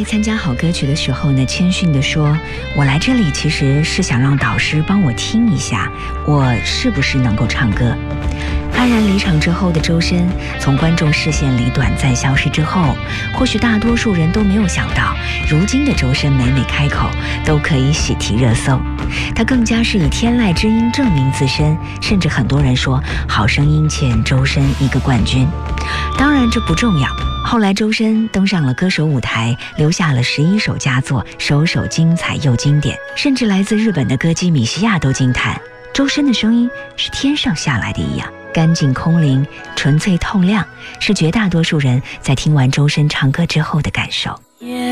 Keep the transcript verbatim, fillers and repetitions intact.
在参加好歌曲的时候呢，谦逊地说，我来这里其实是想让导师帮我听一下，我是不是能够唱歌。安然离场之后的周深，从观众视线里短暂消失之后，或许大多数人都没有想到，如今的周深每每开口都可以喜提热搜。他更加是以天籁之音证明自身，甚至很多人说好声音欠周深一个冠军。当然这不重要，后来周深登上了歌手舞台，留下了十一首佳作，首首精彩又经典，甚至来自日本的歌姬米西亚都惊叹周深的声音是天上下来的一样，干净空灵，纯粹透亮，是绝大多数人在听完周深唱歌之后的感受。